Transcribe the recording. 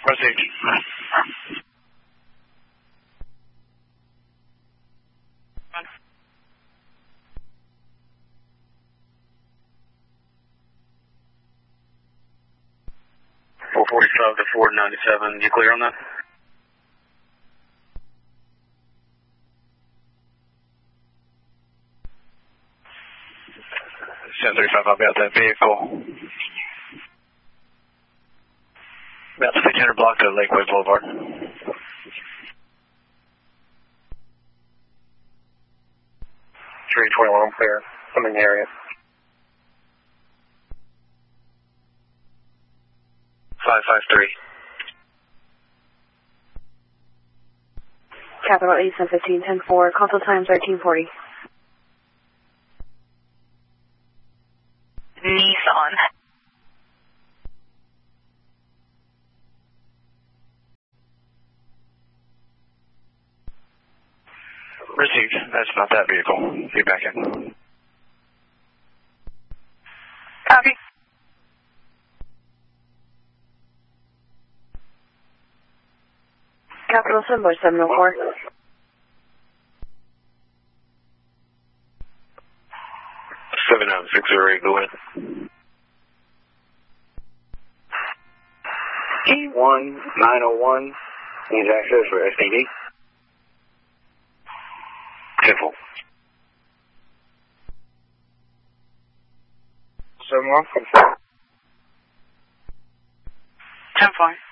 Received. Run. 445 to 497. You clear on that? I'll be out that vehicle. About 600 block to Lakeway Boulevard. 321 clear. I'm in the area. 553. Capital 8715, 10-4, console time 1340. Nissan. Received. That's not that vehicle. Be back in. Copy. Capital 704. 7960, go ahead. E1901 needs access for STD. 10-4. 7-1. 10-4.